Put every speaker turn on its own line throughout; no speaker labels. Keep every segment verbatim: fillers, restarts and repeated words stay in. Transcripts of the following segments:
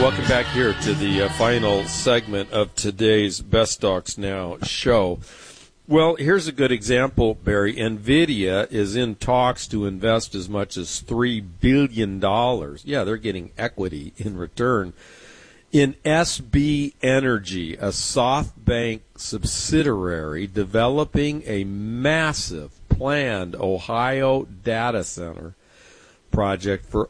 Welcome back here to the uh, final segment of today's Best Stocks Now show. Well, here's a good example, Barry. NVIDIA is in talks to invest as much as three billion dollars. Yeah, they're getting equity in return in S B Energy, a SoftBank subsidiary developing a massive planned Ohio data center project for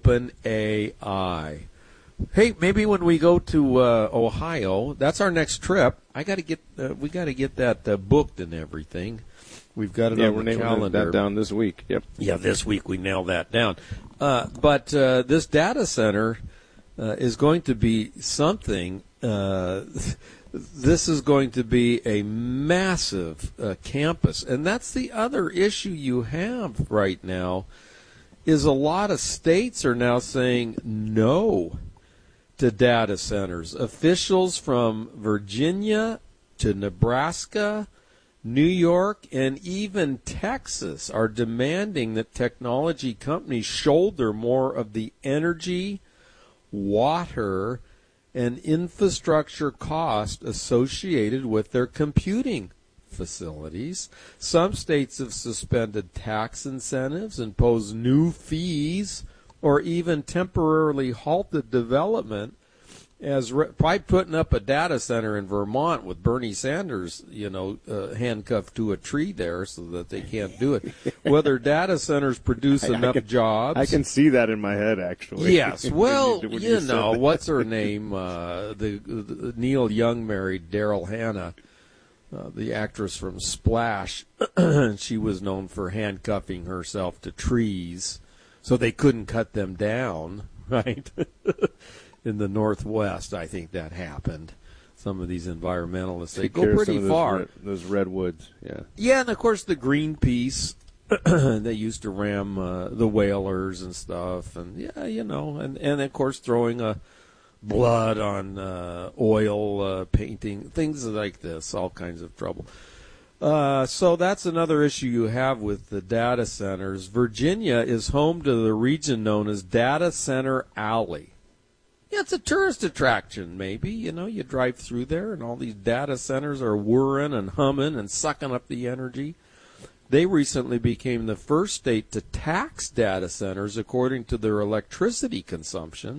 OpenAI. Hey, maybe when we go to uh, Ohio, that's our next trip. I got to get uh, we got to get that uh, booked and everything. We've got it
yeah,
on
we're
the calendar.
That down this week. Yep.
Yeah, this week we nailed that down. Uh, but uh, this data center uh, is going to be something. Uh, this is going to be a massive uh, campus, and that's the other issue you have right now. Is a lot of states are now saying no to data centers. Officials from Virginia to Nebraska, New York, and even Texas are demanding that technology companies shoulder more of the energy, water, and infrastructure cost associated with their computing facilities. Some states have suspended tax incentives, imposed new fees, or even temporarily halted development, as re- by putting up a data center in Vermont with Bernie Sanders, you know, uh, handcuffed to a tree there so that they can't do it. Whether data centers produce
I,
enough
I can,
jobs.
I can see that in my head, actually.
Yes. Well,
you,
you know, what's her name? Uh, the, the Neil Young married Daryl Hannah. Uh, the actress from Splash. She was known for handcuffing herself to trees so they couldn't cut them down, right? In the Northwest, I think that happened. Some of these environmentalists, they go pretty
those
far.
Red, those redwoods, yeah.
Yeah, and of course the Greenpeace, they used to ram uh, the whalers and stuff, and yeah, you know, and, and of course throwing a blood on uh, oil uh, painting, things like this, all kinds of trouble. Uh, so that's another issue you have with the data centers. Virginia is home to the region known as Data Center Alley. Yeah, it's a tourist attraction, maybe. You know, you drive through there and all these data centers are whirring and humming and sucking up the energy. They recently became the first state to tax data centers according to their electricity consumption.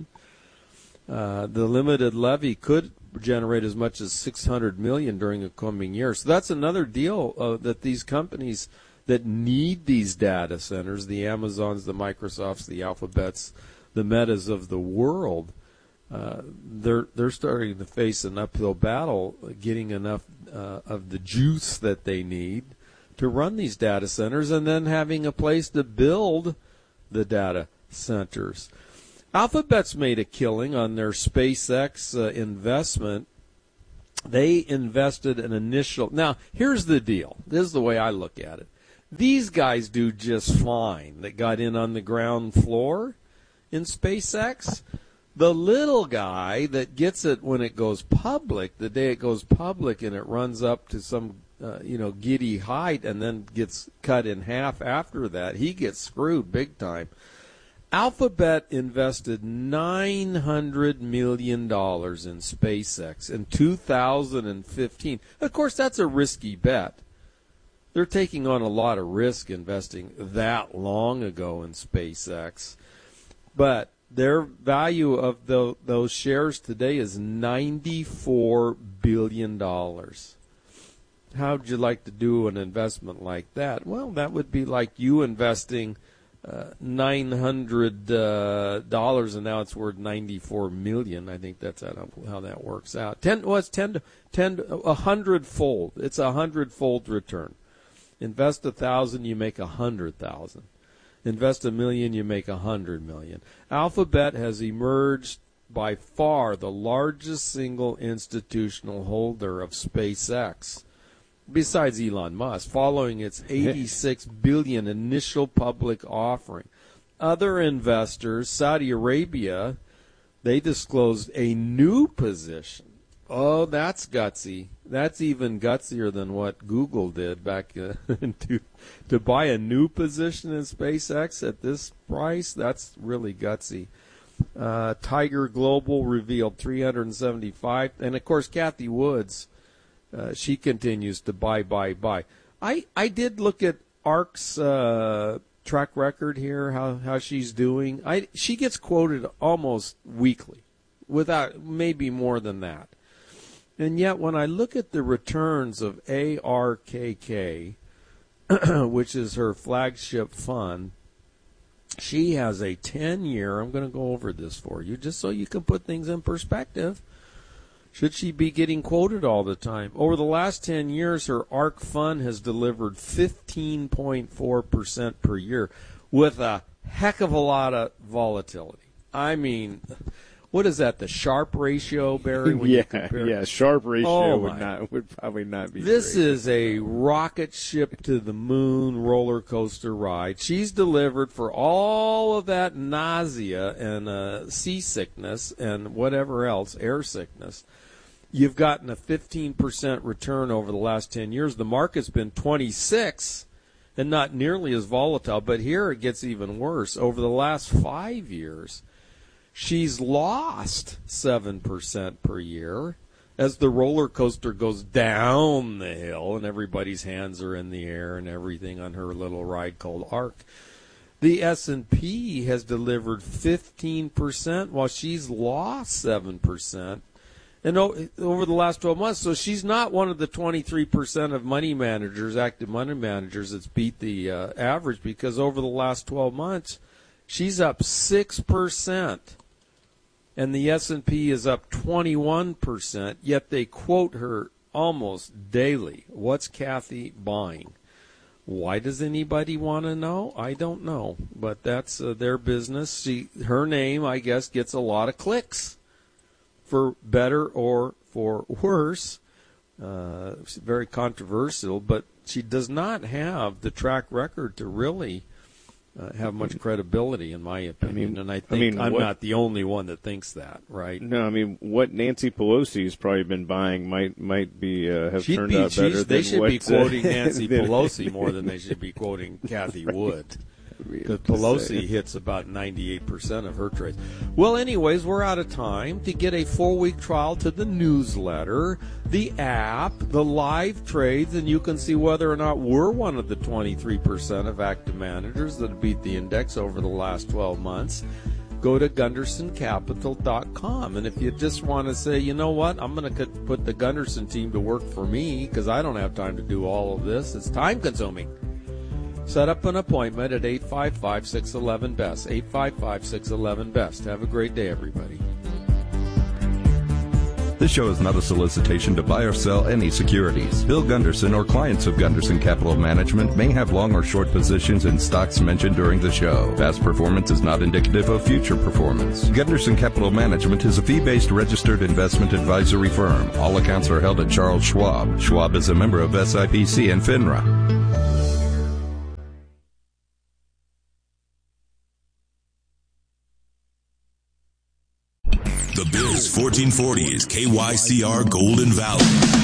Uh, the limited levy could generate as much as six hundred million dollars during the coming year. So that's another deal uh, that these companies that need these data centers, the Amazons, the Microsofts, the Alphabets, the Metas of the world, uh, they're they're starting to face an uphill battle getting enough uh, of the juice that they need to run these data centers and then having a place to build the data centers. Alphabet's made a killing on their SpaceX uh, investment. They invested an initial... Now, here's the deal. This is the way I look at it. These guys do just fine that got in on the ground floor in SpaceX. The little guy that gets it when it goes public, the day it goes public and it runs up to some, uh, you know, giddy height and then gets cut in half after that, he gets screwed big time. Alphabet invested nine hundred million dollars in SpaceX in two thousand fifteen. Of course, that's a risky bet. They're taking on a lot of risk investing that long ago in SpaceX. But their value of the, those shares today is ninety-four billion dollars. How would you like to do an investment like that? Well, that would be like you investing Uh, nine hundred dollars, uh, and now it's worth ninety-four million dollars. I think that's how, how that works out. Ten, well, it's ten, ten, a hundred-fold. It's a hundred-fold return. Invest a thousand, you make a hundred thousand. Invest a million, you make a hundred million. Alphabet has emerged by far the largest single institutional holder of SpaceX, besides Elon Musk, following its eighty-six billion dollars initial public offering. Other investors, Saudi Arabia, they disclosed a new position. Oh, that's gutsy. That's even gutsier than what Google did back uh, to to buy a new position in SpaceX at this price. That's really gutsy. Uh, Tiger Global revealed three hundred seventy-five. And, of course, Kathy Woods, uh, she continues to buy, buy, buy. I, I did look at ARK's uh, track record here, how, how she's doing. I She gets quoted almost weekly, without maybe more than that. And yet when I look at the returns of A R K K, which is her flagship fund, she has a ten-year, I'm going to go over this for you, just so you can put things in perspective. Should she be getting quoted all the time? Over the last ten years, her ARK fund has delivered fifteen point four percent per year with a heck of a lot of volatility. I mean, what is that, the Sharpe ratio, Barry? When
yeah,
you compare?
yeah, Sharpe ratio
oh
would not would probably not be
This
great.
is a rocket ship to the moon roller coaster ride. She's delivered for all of that nausea and uh, seasickness and whatever else, air sickness. You've gotten a fifteen percent return over the last ten years. The market's been twenty-six and not nearly as volatile, but here it gets even worse. Over the last five years, she's lost seven percent per year as the roller coaster goes down the hill and everybody's hands are in the air and everything on her little ride called ARK. The S and P has delivered fifteen percent while she's lost seven percent. And over the last twelve months, so she's not one of the twenty-three percent of money managers, active money managers, that's beat the uh, average, because over the last twelve months, she's up six percent. And the S and P is up twenty-one percent, yet they quote her almost daily. What's Kathy buying? Why does anybody want to know? I don't know, but that's uh, their business. She, her name, I guess, gets a lot of clicks, for better or for worse. Uh, it's very controversial, but she does not have the track record to really uh, have much credibility, in my opinion. I mean, and I think I mean, I'm what, not the only one that thinks that, right?
No, I mean, what Nancy Pelosi has probably been buying might might be uh, have
She'd
turned
be,
out better than
They should
what,
be quoting
uh,
Nancy Pelosi more than they should be quoting Kathy
right.
Wood. Because Pelosi hits about ninety-eight percent of her trades. Well, anyways, we're out of time. To get a four-week trial to the newsletter, the app, the live trades, and you can see whether or not we're one of the twenty-three percent of active managers that beat the index over the last twelve months, go to gunderson capital dot com. And if you just want to say, you know what, I'm going to put the Gunderson team to work for me because I don't have time to do all of this. It's time-consuming. Set up an appointment at eight five five, six one one, B E S T, eight five five, six one one, B E S T. Have a great day, everybody.
This show is not a solicitation to buy or sell any securities. Bill Gunderson or clients of Gunderson Capital Management may have long or short positions in stocks mentioned during the show. Past performance is not indicative of future performance. Gunderson Capital Management is a fee-based registered investment advisory firm. All accounts are held at Charles Schwab. Schwab is a member of S I P C and FINRA.
The Biz fourteen forty is K Y C R Golden Valley.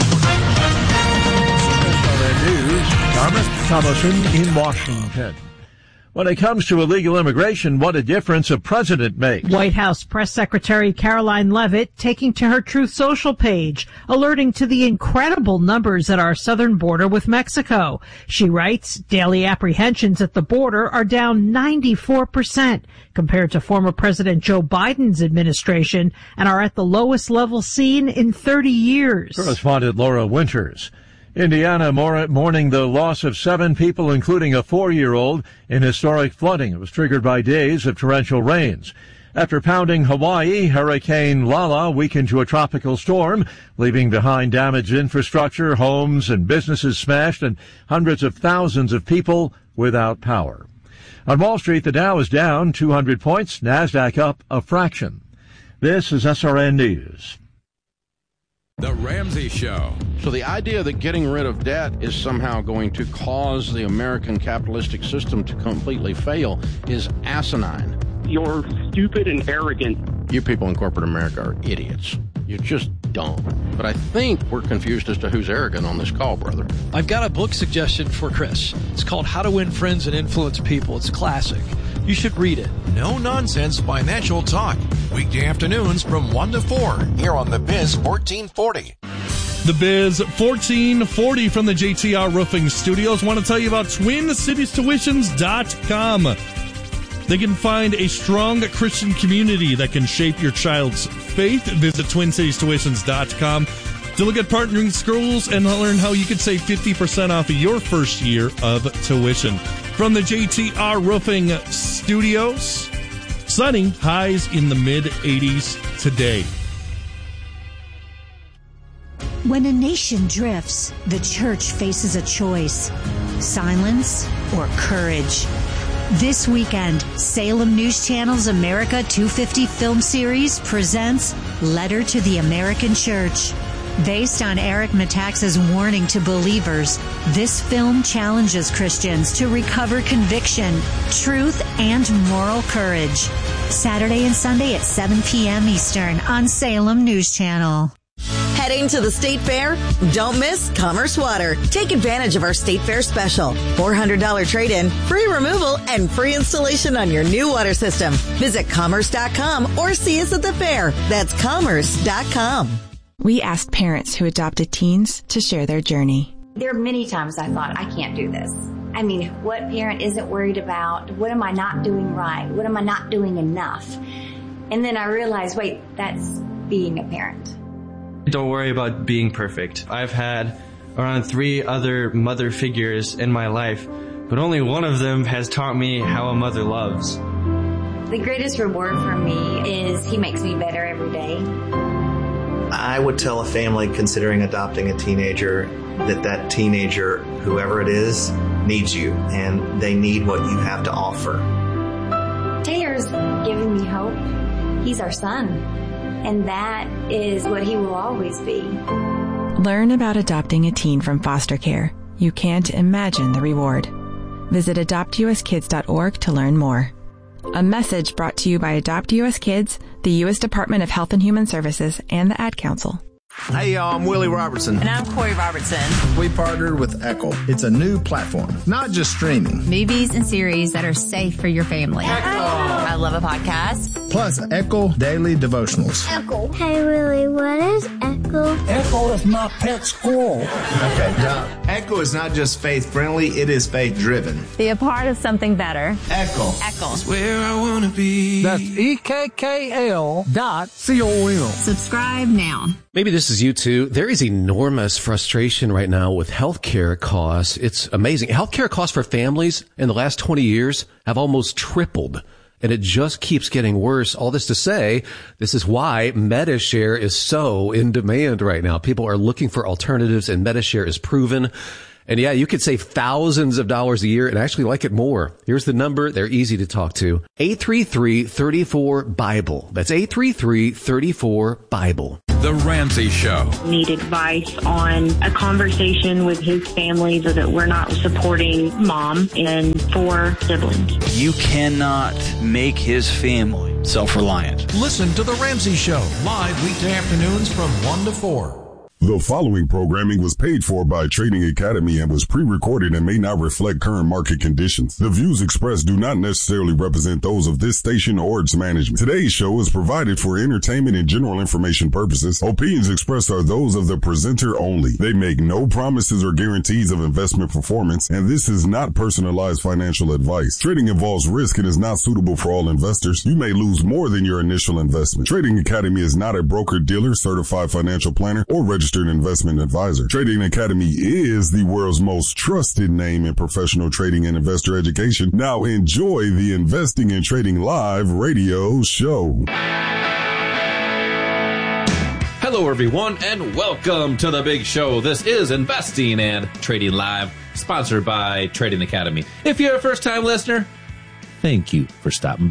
News, Thomas Thomason in Washington. When it comes to illegal immigration, what a difference a president makes.
White House Press Secretary Caroline Leavitt taking to her Truth Social page, alerting to the incredible numbers at our southern border with Mexico. She writes, daily apprehensions at the border are down ninety-four percent compared to former President Joe Biden's administration and are at the lowest level seen in thirty years.
Correspondent Laura Winters. Indiana mourning the loss of seven people, including a four-year-old, in historic flooding. It was triggered by days of torrential rains. After pounding Hawaii, Hurricane Lala weakened to a tropical storm, leaving behind damaged infrastructure, homes and businesses smashed, and hundreds of thousands of people without power. On Wall Street, the Dow is down two hundred points, NASDAQ up a fraction. This is S R N News.
The Ramsey Show.
So the idea that getting rid of debt is somehow going to cause the American capitalistic system to completely fail is asinine.
You're stupid and arrogant.
You people in corporate America are idiots. You You just don't. But I think we're confused as to who's arrogant on this call, brother.
I've got a book suggestion for Chris. It's called How to Win Friends and Influence People. It's classic. You should read it.
No nonsense financial talk. Weekday afternoons from one to four here on The Biz fourteen forty.
The Biz fourteen forty from the J T R Roofing Studios. Want to tell you about Twin Cities Tuitions dot com. They can find a strong Christian community that can shape your child's faith. Visit Twin Cities Tuitions dot com to look at partnering schools and learn how you can save fifty percent off of your first year of tuition. From the J T R Roofing Studios, sunny, highs in the mid eighties today.
When a nation drifts, the church faces a choice: silence or courage. This weekend, Salem News Channel's America two fifty film series presents Letter to the American Church. Based on Eric Metaxas' warning to believers, this film challenges Christians to recover conviction, truth, and moral courage. Saturday and Sunday at seven p.m. Eastern on Salem News Channel.
Heading to the State Fair? Don't miss Commerce Water. Take advantage of our State Fair special. four hundred dollars trade-in, free removal, and free installation on your new water system. Visit commerce dot com or see us at the fair. That's commerce dot com.
We asked parents who adopted teens to share their journey.
There are many times I thought, I can't do this. I mean, what parent isn't worried about? What am I not doing right? What am I not doing enough? And then I realized, wait, that's being a parent.
Don't worry about being perfect. I've had around three other mother figures in my life, but only one of them has taught me how a mother loves.
The greatest reward for me is he makes me better every day.
I would tell a family considering adopting a teenager that that teenager, whoever it is, needs you, and they need what you have to offer.
Taylor's giving me hope. He's our son, and that is what he will always be.
Learn about adopting a teen from foster care. You can't imagine the reward. Visit adopt u s kids dot org to learn more. A message brought to you by Adopt U S Kids, the U S Department of Health and Human Services, and the Ad Council.
Hey y'all, I'm Willie Robertson.
And I'm Corey Robertson.
We partnered with Echo. It's a new platform, not just streaming.
Movies and series that are safe for your family. Echo. I love a podcast.
Plus Echo Daily Devotionals.
Echo. Hey Willie, what is Echo?
Echo is my pet squirrel.
Okay, now Echo is not just faith friendly, it is faith driven.
Be a part of something better.
Echo.
Echo.
That's where I want to be. That's E K K L dot C O M.
Subscribe now.
Maybe this is you too. There is enormous frustration right now with healthcare costs. It's amazing. Healthcare costs for families in the last twenty years have almost tripled, and it just keeps getting worse. All this to say, this is why MediShare is so in demand right now. People are looking for alternatives, and MediShare is proven. And yeah, you could save thousands of dollars a year and actually like it more. Here's the number. They're easy to talk to. eight three three, three four, BIBLE. That's eight three three, three four, BIBLE.
The Ramsey Show.
Need advice on a conversation with his family so that we're not supporting mom and four siblings.
You cannot make his family self-reliant.
Listen to The Ramsey Show, live weekday afternoons from one to four.
The following programming was paid for by Trading Academy and was pre-recorded and may not reflect current market conditions. The views expressed do not necessarily represent those of this station or its management. Today's show is provided for entertainment and general information purposes. Opinions expressed are those of the presenter only. They make no promises or guarantees of investment performance, and this is not personalized financial advice. Trading involves risk and is not suitable for all investors. You may lose more than your initial investment. Trading Academy is not a broker-dealer, certified financial planner, or registered investment advisor. Trading Academy is the world's most trusted name in professional trading and investor education. Now enjoy the Investing and Trading Live radio show.
Hello everyone and welcome to the big show. This is Investing and Trading Live, sponsored by Trading Academy. If you're a first time listener, thank you for stopping by.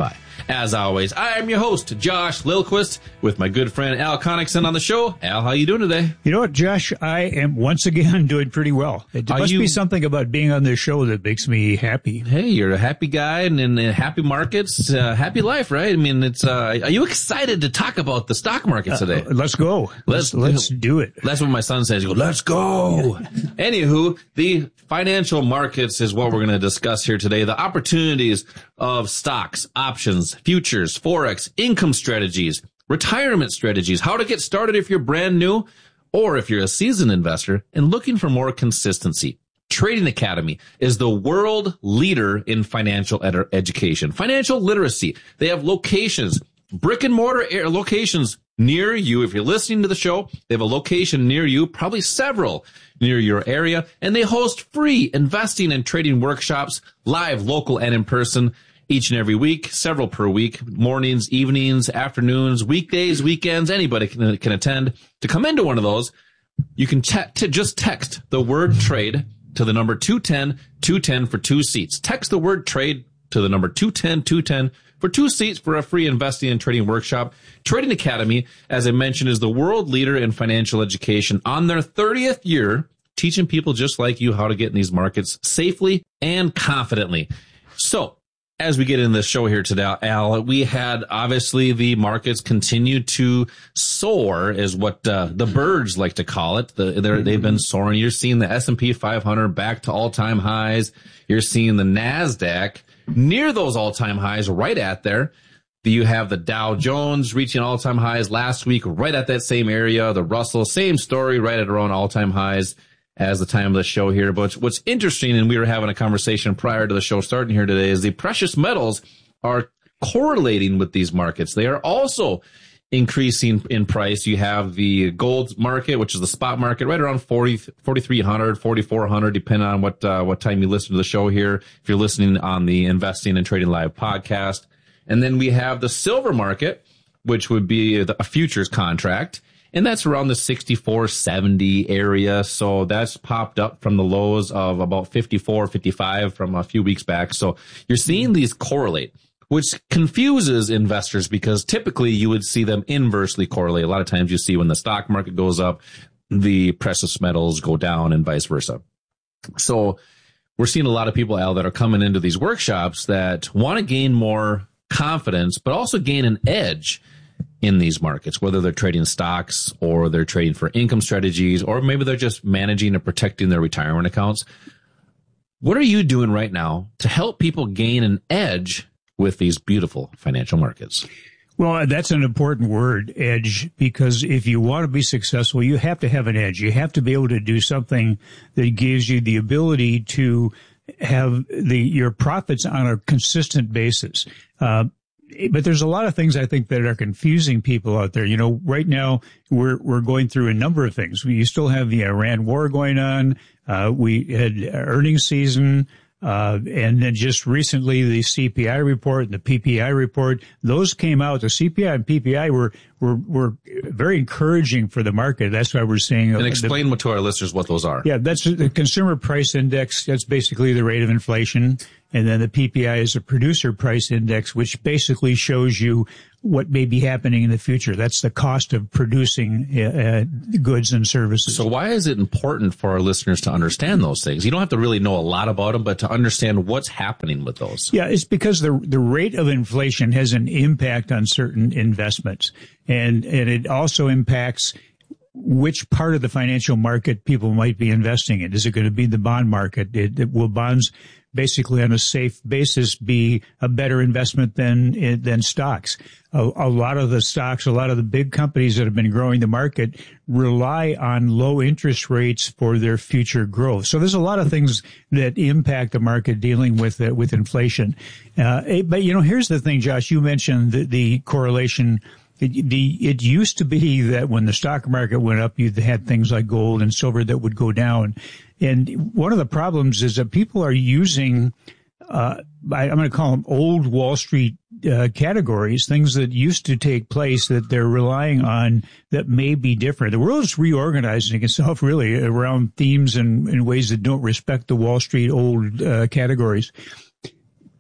As always, I am your host, Josh Lilquist, with my good friend Al Connickson on the show. Al, how you doing today?
You know what, Josh? I am once again doing pretty well. It
Are
must
you...
be something about being on this show that makes me happy.
Hey, you're a happy guy and in happy markets, uh, happy life, right? I mean, it's. Uh, are you excited to talk about the stock market today?
Uh, let's go.
Let's
let's, let's do it.
That's what my son says. He goes, let's go. Anywho, the financial markets is what we're going to discuss here today. The opportunities of stocks, options, futures, forex, income strategies, retirement strategies, how to get started if you're brand new or if you're a seasoned investor and looking for more consistency. Trading Academy is the world leader in financial ed- education, financial literacy. They have locations, brick and mortar air locations near you. If you're listening to the show, they have a location near you, probably several near your area, and they host free investing and trading workshops, live, local, and in person each and every week, several per week, mornings, evenings, afternoons, weekdays, weekends. Anybody can, can attend. To come into one of those, you can te- to just text the word trade to the number two ten two ten for two seats. Text the word trade to the number two ten two ten for two seats for a free investing and trading workshop. Trading Academy, as I mentioned, is the world leader in financial education on their thirtieth year, teaching people just like you how to get in these markets safely and confidently. So, as we get into the show here today, Al, we had obviously the markets continue to soar, is what uh, the birds like to call it. The, they've been soaring. You're seeing the S and P five hundred back to all-time highs. You're seeing the NASDAQ near those all-time highs, right at there. You have the Dow Jones reaching all-time highs last week, right at that same area. The Russell, same story, right at around all-time highs as the time of the show here. But what's interesting, and we were having a conversation prior to the show starting here today, is the precious metals are correlating with these markets. They are also increasing in price. You have the gold market, which is the spot market, right around forty, forty-three hundred, forty-four hundred, depending on what, uh, what time you listen to the show here. If you're listening on the Investing and Trading Live podcast. And then we have the silver market, which would be a futures contract. And that's around the sixty-four seventy area. So that's popped up from the lows of about fifty-four, fifty-five from a few weeks back. So you're seeing these correlate, which confuses investors because typically you would see them inversely correlate. A lot of times you see when the stock market goes up, the precious metals go down and vice versa. So we're seeing a lot of people, Al, that are coming into these workshops that want to gain more confidence, but also gain an edge in these markets, whether they're trading stocks or they're trading for income strategies, or maybe they're just managing and protecting their retirement accounts. What are you doing right now to help people gain an edge with these beautiful financial markets?
Well, that's an important word, edge, because if you want to be successful, you have to have an edge. You have to be able to do something that gives you the ability to have the your profits on a consistent basis. Uh, But there's a lot of things I think that are confusing people out there. You know, right now we're we're going through a number of things. We still have the Iran war going on. Uh, we had earnings season, uh, and then just recently the C P I report and the P P I report. Those came out. The C P I and P P I were were were very encouraging for the market. That's why we're seeing.
And explain
the,
to our listeners what those are.
Yeah, that's the consumer price index. That's basically the rate of inflation. And then the P P I is a producer price index, which basically shows you what may be happening in the future. That's the cost of producing uh, goods and services.
So why is it important for our listeners to understand those things? You don't have to really know a lot about them, but to understand what's happening with those.
Yeah, it's because the the rate of inflation has an impact on certain investments. And, and it also impacts which part of the financial market people might be investing in. Is it going to be the bond market? It, it, will bonds basically on a safe basis be a better investment than than stocks? A, a lot of the stocks, a lot of the big companies that have been growing the market rely on low interest rates for their future growth. So there's a lot of things that impact the market dealing with uh, with inflation. Uh, but, you know, here's the thing, Josh. You mentioned the, the correlation. It, the, it used to be that when the stock market went up, you had things like gold and silver that would go down. And one of the problems is that people are using, uh, I, I'm going to call them old Wall Street uh, categories, things that used to take place that they're relying on that may be different. The world is reorganizing itself really around themes and in ways that don't respect the Wall Street old uh, categories.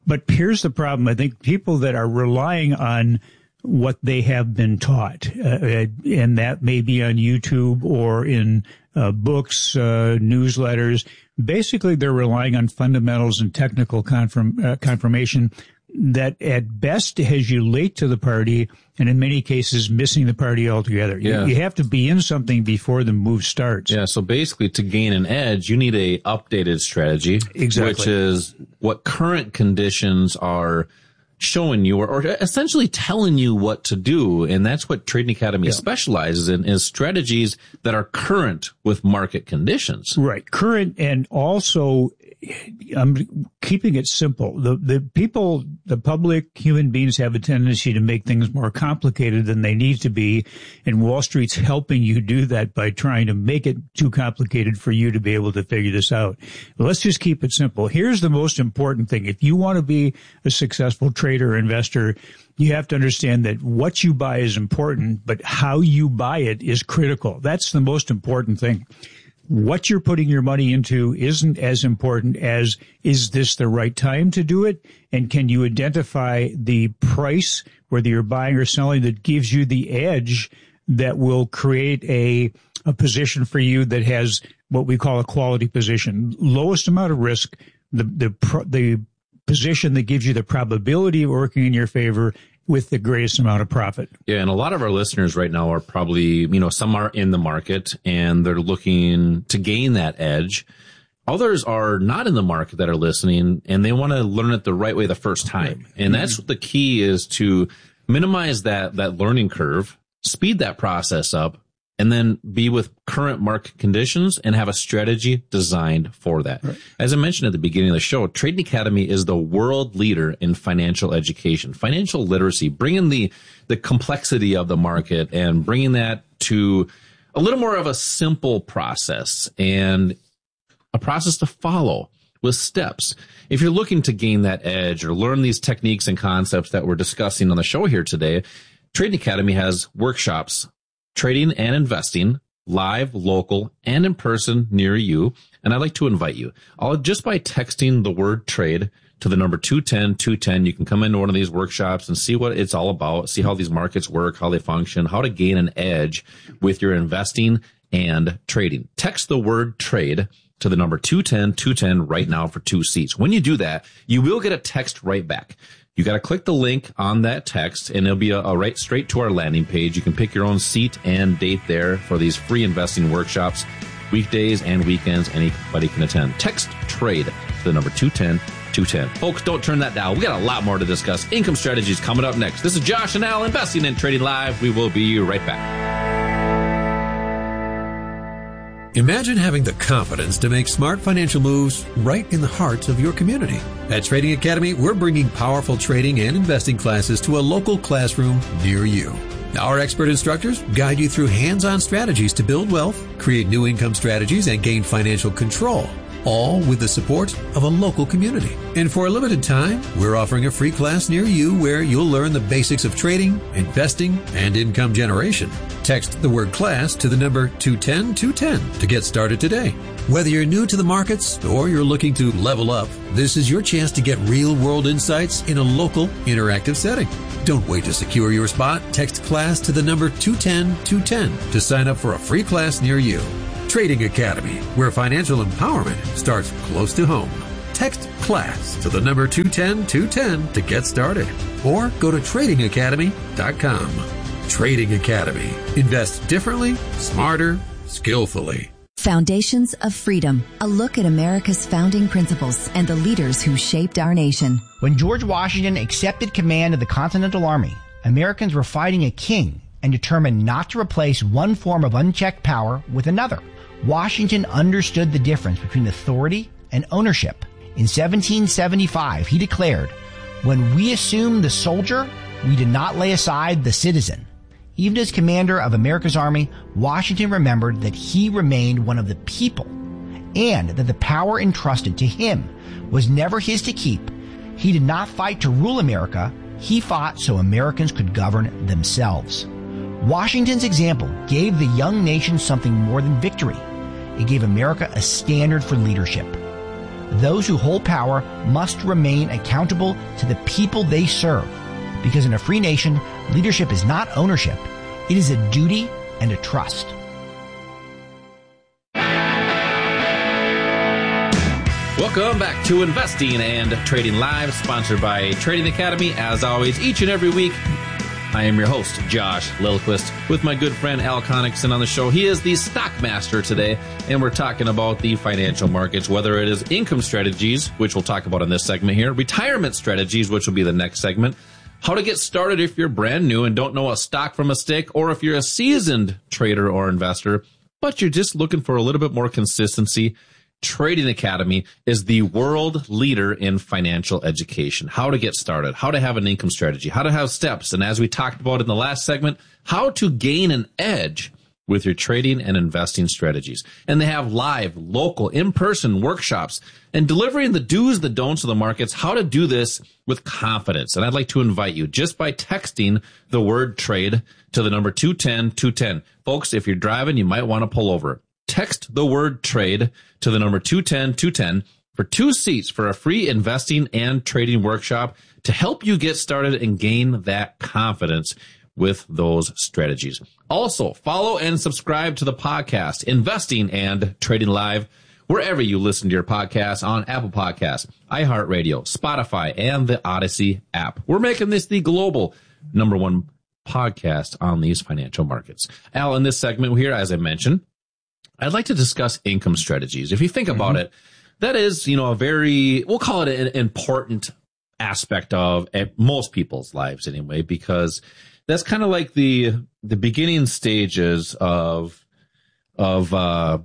But here's the problem. I think people that are relying on what they have been taught, uh, and that may be on YouTube or in uh, books, uh, newsletters. Basically, they're relying on fundamentals and technical confirm, uh, confirmation that at best has you late to the party, and in many cases missing the party altogether.
Yeah.
You, you have to be in something before the move starts.
Yeah, so basically to gain an edge, you need a updated strategy,
exactly.
which is what current conditions are showing you or, or essentially telling you what to do. And that's what Trading Academy yeah. specializes in, is strategies that are current with market conditions.
Right. Current, and also I'm keeping it simple. The the people, the public, human beings have a tendency to make things more complicated than they need to be, and Wall Street's helping you do that by trying to make it too complicated for you to be able to figure this out. But let's just keep it simple. Here's the most important thing. If you want to be a successful trader or investor, you have to understand that what you buy is important, but how you buy it is critical. That's the most important thing. What you're putting your money into isn't as important as, is this the right time to do it? And can you identify the price, whether you're buying or selling, that gives you the edge that will create a, a position for you that has what we call a quality position, lowest amount of risk, the, the, the position that gives you the probability of working in your favor with the greatest amount of profit.
Yeah, and a lot of our listeners right now are probably, you know, some are in the market and they're looking to gain that edge. Others are not in the market that are listening and they want to learn it the right way the first time. And that's what the key is, to minimize that, that learning curve, speed that process up, and then be with current market conditions and have a strategy designed for that. Right. As I mentioned at the beginning of the show, Trading Academy is the world leader in financial education, financial literacy, bringing the, the complexity of the market and bringing that to a little more of a simple process and a process to follow with steps. If you're looking to gain that edge or learn these techniques and concepts that we're discussing on the show here today, Trading Academy has workshops, trading and investing, live, local, and in person near you. And I'd like to invite you. I'll, just by texting the word trade to the number two ten two ten, you can come into one of these workshops and see what it's all about, see how these markets work, how they function, how to gain an edge with your investing and trading. Text the word trade to the number two ten two ten right now for two seats. When you do that, you will get a text right back. You got to click the link on that text, and it'll be a, a right straight to our landing page. You can pick your own seat and date there for these free investing workshops, weekdays and weekends. Anybody can attend. Text trade to the number two ten two ten. Folks, don't turn that down. We got a lot more to discuss. Income strategies coming up next. This is Josh and Al, Investing and Trading Live. We will be right back.
Imagine having the confidence to make smart financial moves right in the heart of your community. At Trading Academy, we're bringing powerful trading and investing classes to a local classroom near you. Our expert instructors guide you through hands-on strategies to build wealth, create new income strategies, and gain financial control, all with the support of a local community. And for a limited time, we're offering a free class near you where you'll learn the basics of trading, investing, and income generation. Text the word class to the number two ten two ten to get started today. Whether you're new to the markets or you're looking to level up, this is your chance to get real-world insights in a local, interactive setting. Don't wait to secure your spot. Text class to the number two ten two ten to sign up for a free class near you. Trading Academy, where financial empowerment starts close to home. Text class to the number two ten two ten to get started, or go to trading academy dot com. Trading Academy. Invest differently, smarter, skillfully.
Foundations of Freedom, a look at America's founding principles and the leaders who shaped our nation.
When George Washington accepted command of the Continental Army, Americans were fighting a king and determined not to replace one form of unchecked power with another. Washington understood the difference between authority and ownership. In seventeen seventy-five, he declared, "When we assume the soldier, we did not lay aside the citizen." Even as commander of America's army, Washington remembered that he remained one of the people and that the power entrusted to him was never his to keep. He did not fight to rule America. He fought so Americans could govern themselves. Washington's example gave the young nation something more than victory. It gave America a standard for leadership. those who hold power must remain accountable to the people they serve. Because in a free nation, leadership is not ownership. It is a duty and a trust.
Welcome back to Investing and Trading Live, sponsored by Trading Academy. As always, each and every week, I am your host, Josh Lillquist, with my good friend Al Connickson on the show. He is the stock master today, and we're talking about the financial markets, whether it is income strategies, which we'll talk about in this segment here, retirement strategies, which will be the next segment, how to get started if you're brand new and don't know a stock from a stick, or if you're a seasoned trader or investor, but you're just looking for a little bit more consistency. Trading Academy is the world leader in financial education. How to get started, how to have an income strategy, how to have steps, and as we talked about in the last segment, how to gain an edge with your trading and investing strategies. And they have live, local, in-person workshops and delivering the do's, the don'ts of the markets, how to do this with confidence. And I'd like to invite you just by texting the word trade to the number two ten two ten. Folks, if you're driving, you might want to pull over. Text the word trade to the number two ten two ten for two seats for a free investing and trading workshop to help you get started and gain that confidence with those strategies. Also, follow and subscribe to the podcast, Investing and Trading Live, wherever you listen to your podcasts, on Apple Podcasts, iHeartRadio, Spotify, and the Odyssey app. We're making this the global number one podcast on these financial markets. Al, in this segment here, as I mentioned, I'd like to discuss income strategies. If you think about mm-hmm. it, that is, you know, a very, we'll call it an important aspect of most people's lives anyway, because that's kind of like the, the beginning stages of, of, uh,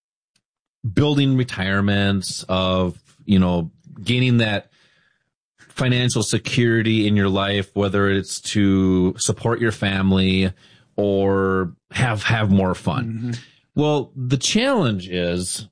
building retirements, of, you know, gaining that financial security in your life, whether it's to support your family or have, have more fun. Mm-hmm. Well, the challenge is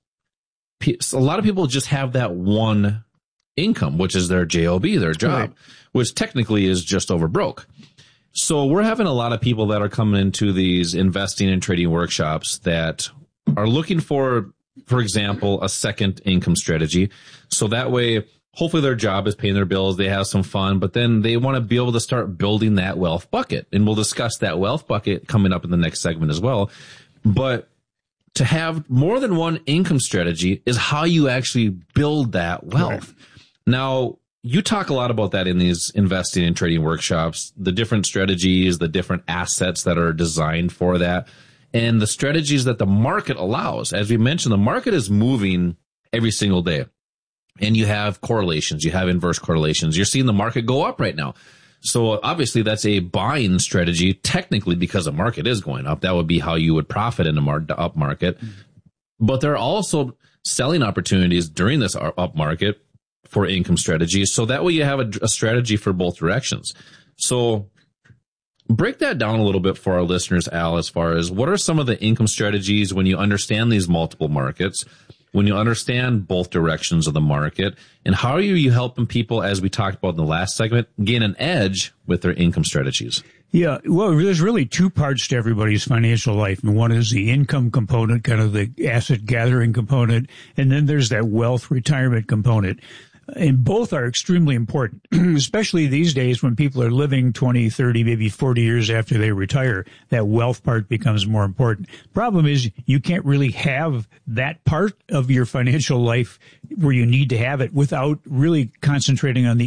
a lot of people just have that one income, which is their job, their job, right, which technically is just over broke. So we're having a lot of people that are coming into these investing and trading workshops that are looking for, for example, a second income strategy. So that way, hopefully their job is paying their bills, they have some fun, but then they want to be able to start building that wealth bucket. And we'll discuss that wealth bucket coming up in the next segment as well. But to have more than one income strategy is how you actually build that wealth. Right. Now, you talk a lot about that in these investing and trading workshops, the different strategies, the different assets that are designed for that, and the strategies that the market allows. As we mentioned, the market is moving every single day, and you have correlations, you have inverse correlations. You're seeing the market go up right now. So obviously that's a buying strategy, technically, because the market is going up. That would be how you would profit in a mar- up market. Mm-hmm. But there are also selling opportunities during this up market for income strategies. So that way you have a, a strategy for both directions. So break that down a little bit for our listeners, Al, as far as what are some of the income strategies when you understand these multiple markets, when you understand both directions of the market, and how are you helping people, as we talked about in the last segment, gain an edge with their income strategies?
Yeah, well, there's really two parts to everybody's financial life. And one is the income component, kind of the asset gathering component, and then there's that wealth retirement component. And both are extremely important, especially these days when people are living twenty, thirty, maybe forty years after they retire. That wealth part becomes more important. Problem is you can't really have that part of your financial life where you need to have it without really concentrating on the